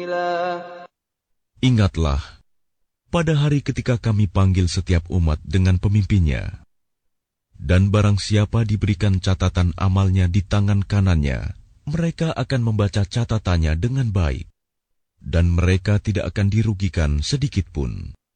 سبيلا. Ingatlah, pada hari ketika kami panggil setiap umat dengan pemimpinnya, dan barang siapa diberikan catatan amalnya di tangan kanannya, mereka akan membaca catatannya dengan baik, dan mereka tidak akan dirugikan sedikit pun.